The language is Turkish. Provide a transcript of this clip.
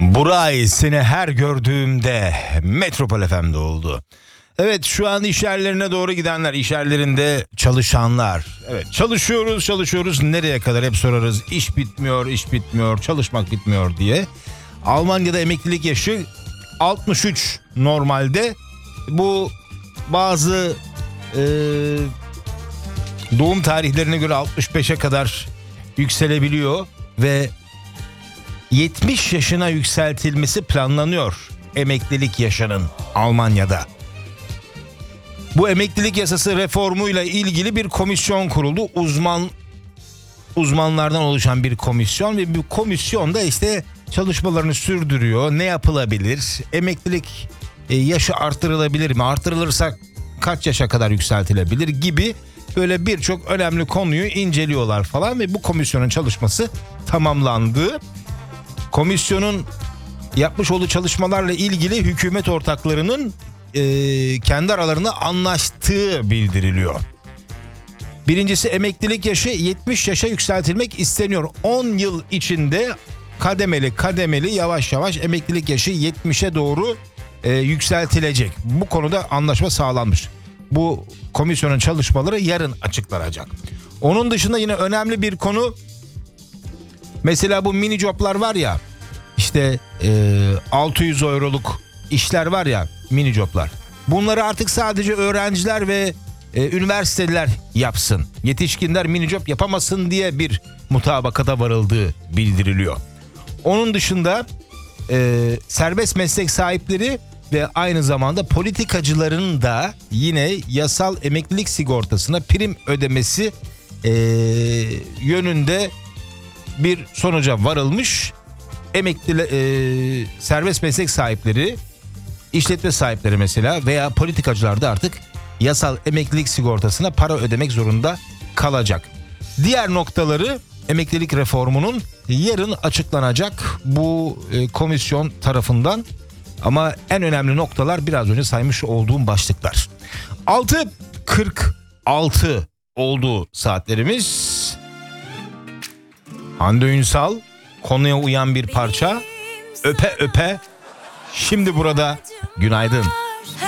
Buray seni her gördüğümde Metropol FM'de oldu. Evet, şu an iş yerlerine doğru gidenler, iş yerlerinde çalışanlar. Evet, çalışıyoruz. Nereye kadar hep sorarız. İş bitmiyor, çalışmak bitmiyor diye. Almanya'da emeklilik yaşı 63 normalde. Bu bazı doğum tarihlerine göre 65'e kadar yükselebiliyor ve 70 yaşına yükseltilmesi planlanıyor emeklilik yaşının Almanya'da. Bu emeklilik yasası reformuyla ilgili bir komisyon kuruldu. Uzmanlardan oluşan bir komisyon ve bu komisyon da işte çalışmalarını sürdürüyor. Ne yapılabilir? Emeklilik yaşı artırılabilir mi? Artırılırsa kaç yaşa kadar yükseltilebilir gibi böyle birçok önemli konuyu inceliyorlar falan ve bu komisyonun çalışması tamamlandı. Komisyonun yapmış olduğu çalışmalarla ilgili hükümet ortaklarının kendi aralarında anlaştığı bildiriliyor. Birincisi, emeklilik yaşı 70 yaşa yükseltilmek isteniyor. 10 yıl içinde kademeli yavaş yavaş emeklilik yaşı 70'e doğru yükseltilecek. Bu konuda anlaşma sağlanmış. Bu komisyonun çalışmaları yarın açıklanacak. Onun dışında yine önemli bir konu, mesela bu mini joblar var ya, işte 600 euroluk işler var ya, mini joblar. Bunları artık sadece öğrenciler ve üniversiteler yapsın. Yetişkinler mini job yapamasın diye bir mutabakata varıldığı bildiriliyor. Onun dışında serbest meslek sahipleri ve aynı zamanda politikacıların da yine yasal emeklilik sigortasına prim ödemesi yönünde bir sonuca varılmış. Serbest meslek sahipleri, işletme sahipleri mesela veya politikacılar da artık yasal emeklilik sigortasına para ödemek zorunda kalacak. Diğer noktaları emeklilik reformunun yarın açıklanacak bu komisyon tarafından. Ama en önemli noktalar biraz önce saymış olduğum başlıklar. 6.46 oldu saatlerimiz. Hande Ünsal, konuya uyan bir parça. Öpe öpe. Şimdi burada günaydın.